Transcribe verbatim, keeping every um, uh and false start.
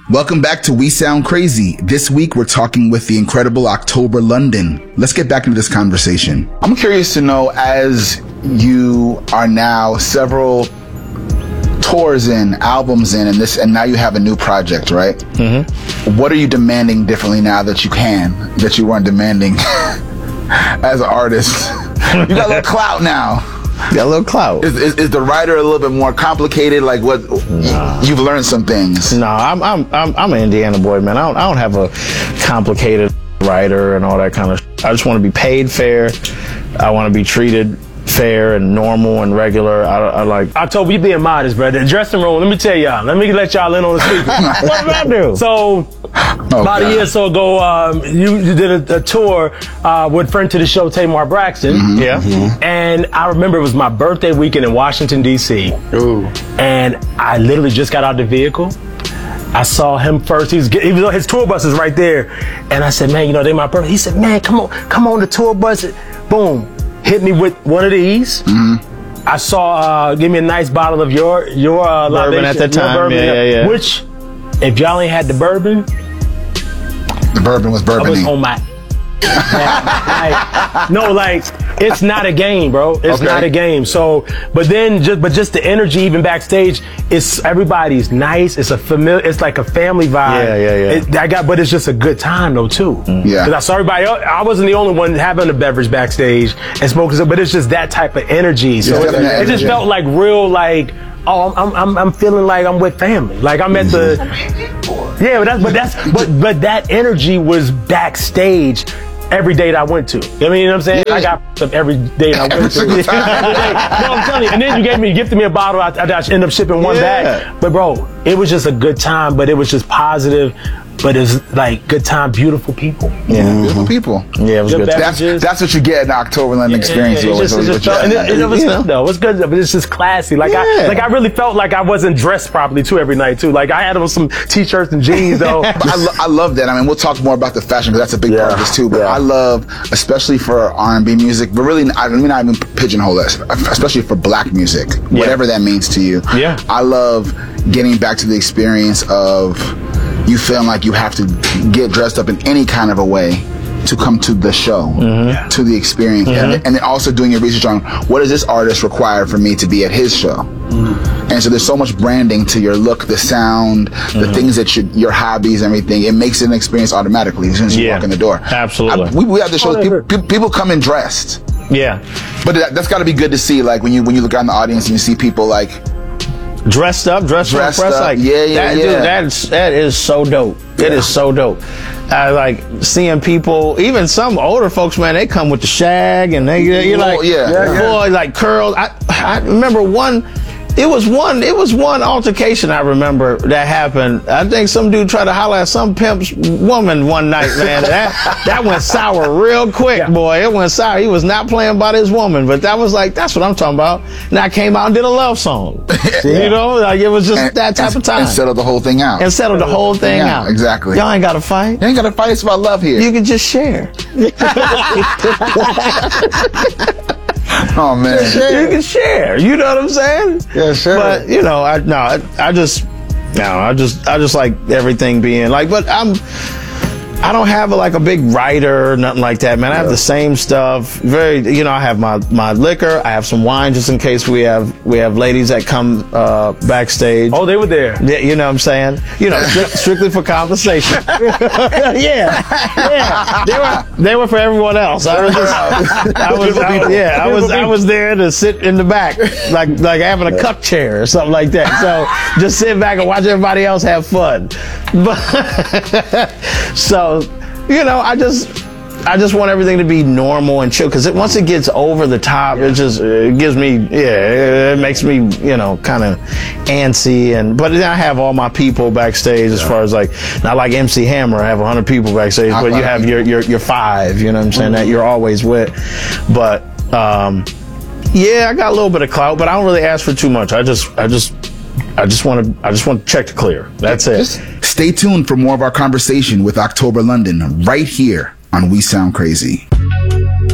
Welcome back to We Sound Crazy. This week we're talking with the incredible October London. Let's get back into this conversation. I'm curious to know, as you are now several tours in, albums in, and this, and now you have a new project, right? Mm-hmm. What are you demanding differently now that you can, that you weren't demanding as an artist? You got a little clout now. Got a little clout. Is, is, is the writer a little bit more complicated? Like what? Nah. You've learned some things. No, I'm I'm I'm I'm an Indiana boy, man. I don't I don't have a complicated writer and all that kind of. I just want to be paid fair. I want to be treated fair and normal and regular. I, I like. October, you being modest, brother. The dressing room. Let me tell y'all. Let me let y'all in on the secret. What did I do? So. Oh, about God. a year or so ago, um, you, you did a, a tour uh, with friend to the show, Tamar Braxton. Mm-hmm. Yeah. Mm-hmm. And I remember it was my birthday weekend in Washington, D C Ooh. And I literally just got out of the vehicle. I saw him first. He was, he was his tour bus is right there. And I said, man, you know, they my birthday. He said, man, come on, come on the tour bus. Boom. Hit me with one of these. Mm-hmm. I saw, uh, give me a nice bottle of your, your uh, bourbon at that time. Bourbon, yeah, yeah, yeah. Which, if y'all ain't had the bourbon, the bourbon was bourbon. I was on my. like, no, like it's not a game, bro. It's okay. not a game. So, but then just, but just the energy, even backstage, it's everybody's nice. It's a familiar. It's like a family vibe. Yeah, yeah, yeah. It, I got, but it's just a good time though too. Mm. Yeah. Because I saw everybody else. I wasn't the only one having a beverage backstage and smoking, but it's just that type of energy. So yeah, it, it energy. just felt like real, like. Oh, I'm I'm I'm feeling like I'm with family. Like I'm at the yeah, but that's but that's but but that energy was backstage every day that I went to. I mean, you know what I'm saying? Yeah. I got up every day that I went to. No, I'm telling you. And then you gave me, you gifted me a bottle. I, I ended up shipping one yeah. bag. But bro, it was just a good time. But it was just positive. But it's like good time, beautiful people. Yeah, mm-hmm. beautiful people. Yeah, it was good. good that's that's what you get in the October London yeah, experience. Yeah, yeah, just, just felt, and it, it was good though. It was good, but it's just classy. Like yeah. I, like I really felt like I wasn't dressed properly too every night too. Like I had on some t-shirts and jeans though. I, lo- I love that. I mean, we'll talk more about the fashion because that's a big yeah. part of this too. But yeah. I love, especially for R and B music, but really, I mean, not even pigeonhole it, especially for black music, yeah. whatever that means to you. Yeah, I love getting back to the experience of. You feeling like you have to get dressed up in any kind of a way to come to the show, mm-hmm. to the experience, mm-hmm. and, and then also doing your research on what does this artist require for me to be at his show. Mm-hmm. And so there's so much branding to your look, the sound, mm-hmm. the things that you, your hobbies, everything. It makes it an experience automatically as soon as you yeah. walk in the door. Absolutely. I, we, we have the shows. People, people, people come in dressed. Yeah. But that, that's got to be good to see. Like when you when you look out in the audience and you see people like. Dressed up, dressed, dressed up, like yeah, yeah, that, yeah. Dude, that's that is so dope. Yeah. It is so dope. I like seeing people, even some older folks, man. They come with the shag and they, you're like, oh, yeah, yeah, boy, yeah. like curls. I, I remember one. It was one. It was one altercation I remember that happened. I think some dude tried to holler at some pimp's woman one night, man. That that went sour real quick, yeah. boy. It went sour. He was not playing about his woman, but that was like that's what I'm talking about. And I came out and did a love song. yeah. You know, like it was just and, that type and, of time. And settled the whole thing out. And settled the whole thing yeah, out. Exactly. Y'all ain't got to fight. You ain't got to fight. It's about love here. You can just share. Oh man, you can share. You know what I'm saying? Yeah, sure. But you know, I no, I, I just no, I just I just like everything being like. But I'm. I don't have a, like a big writer or nothing like that, man. I have yeah. the same stuff. Very, you know, I have my, my liquor. I have some wine just in case we have we have ladies that come uh, backstage. Oh, they were there. Yeah, you know what I'm saying? You know, strictly for conversation. yeah, yeah. They were they were for everyone else. I was just, I was, I was yeah, I was I was there to sit in the back, like like having a cuck chair or something like that. So just sit back and watch everybody else have fun. But so. You know, I just, I just want everything to be normal and chill. Because once it gets over the top, it just it gives me, yeah, it makes me, you know, kind of antsy. And but then I have all my people backstage. As yeah. far as like, not like M C Hammer, I have a hundred people backstage. But you have your your your five. You know what I'm saying? Mm-hmm. That you're always with. But um, yeah, I got a little bit of clout, but I don't really ask for too much. I just, I just. I just want to. I just want to check to clear. That's it. Just stay tuned for more of our conversation with October London right here on We Sound Crazy.